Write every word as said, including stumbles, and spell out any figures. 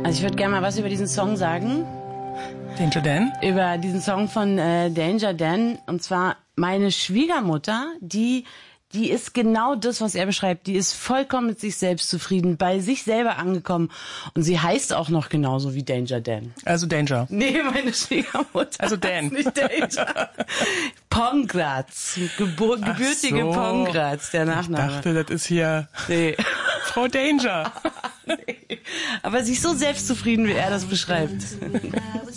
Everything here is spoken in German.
Also ich würde gerne mal was über diesen Song sagen. Danger Dan? Über diesen Song von äh, Danger Dan. Und zwar meine Schwiegermutter, die die ist genau das, was er beschreibt. Die ist vollkommen mit sich selbst zufrieden, bei sich selber angekommen. Und sie heißt auch noch genauso wie Danger Dan. Also Danger. Nee, meine Schwiegermutter. Also Dan. Nicht Danger. Pongratz. Gebur- gebürtige so. Pongratz, der Nachname. Ich dachte, das ist hier Nee. Frau Danger. Nee. Aber sie ist so selbstzufrieden, wie er das beschreibt.